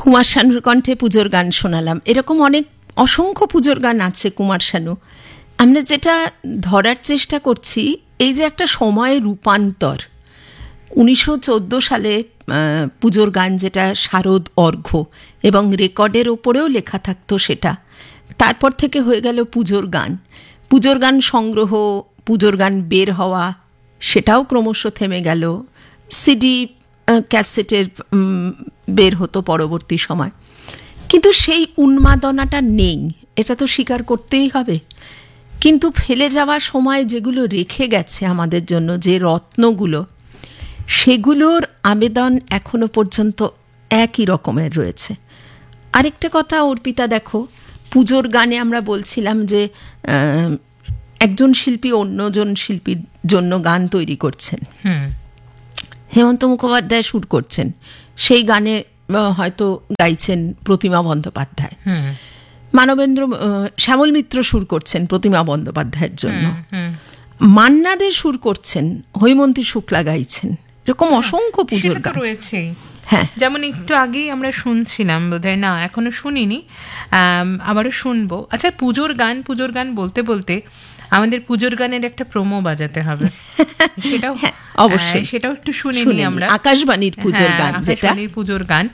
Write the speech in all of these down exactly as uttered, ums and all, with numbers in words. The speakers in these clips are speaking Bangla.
কুমার শানুর কণ্ঠে পুজোর গান শোনালাম। এরকম অনেক অসংখ্য পুজোর গান আছে কুমার শানু। আমরা যেটা ধরার চেষ্টা করছি, এই যে একটা সময়ের রূপান্তর, উনিশশো চোদ্দো সালে পুজোর গান যেটা শারদ অর্ঘ্য এবং রেকর্ডের ওপরেও লেখা থাকতো সেটা, তারপর থেকে হয়ে গেল পুজোর গান। পুজোর গান সংগ্রহ, পুজোর গান বের হওয়া, সেটাও ক্রমশ থেমে গেল। সিডি ক্যাসেটের বের হতো পরবর্তী সময়, কিন্তু সেই উন্মাদনাটা নেই, এটা তো স্বীকার করতেই হবে। কিন্তু ফেলে যাওয়ার সময় যেগুলো রেখে গেছে আমাদের জন্য, যে রত্নগুলো, সেগুলোর আবেদন এখনো পর্যন্ত একই রকমের রয়েছে। আরেকটা কথা অর্পিতা, দেখো, পুজোর গানে আমরা বলছিলাম যে একজন শিল্পী অন্যজন শিল্পীর জন্য গান তৈরি করছেন। হেমন্ত মুখোপাধ্যায় সুর করছেন, সেই গানে হয়তো গাইছেন প্রতিমা বন্দ্যোপাধ্যায়। মানবেন্দ্র শ্যামল মিত্র সুর করছেন প্রতিমা বন্দ্যোপাধ্যায়ের জন্য। মান্না দে সুর করছেন, হৈমন্তী শুক্লা গাইছেন। এরকম অসংখ্য পুজোর গান রয়েছে। হ্যাঁ, যেমন একটু আগেই আমরা শুনছিলাম, বোধহয় না এখনো শুনিনি, আবারও শুনবো। আচ্ছা, পুজোর গান পুজোর গান বলতে বলতে আমাদের পুজোর গানের একটা প্রোমো বাজাতে হবে, সেটাও অবশ্যই, সেটাও একটু শুনে নিই আমরা। আকাশবাণীর পুজোর গান, আকাশবাণীর পুজোর গান।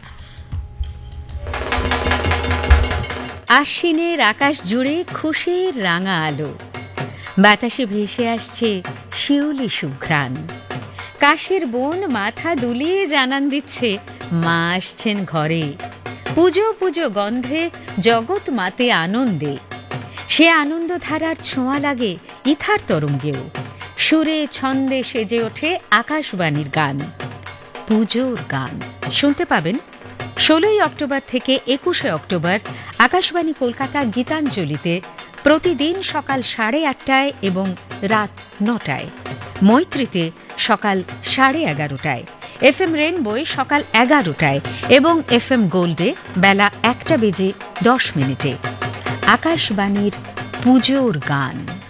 আশ্বিনের আকাশ জুড়ে খুশির রাঙা আলো, বাতাসে ভেসে আসছে শিউলি সুঘ্রাণ। কাশের বোন মাথা দুলিয়ে জানান দিচ্ছে মা আসছেন ঘরে। পুজো পুজো গন্ধে জগৎ মাতে আনন্দে, সে আনন্দ ধারার ছোঁয়া লাগে ইথার তরঙ্গেও। সুরে ছন্দে সেজে ওঠে আকাশবাণীর গান। পুজোর গান শুনতে পাবেন ষোলোই অক্টোবর থেকে একুশে অক্টোবর আকাশবাণী কলকাতা গীতাঞ্জলিতে, প্রতিদিন সকাল সাড়ে আটটায় এবং রাত নটায়। মৈত্রীতে সকাল সাড়ে এগারোটায়, এফ এম রেনবোয় সকাল এগারোটায় এবং এফ এম গোল্ডে বেলা একটা বেজে দশ মিনিটে। আকাশবাণীর পুজোর গান।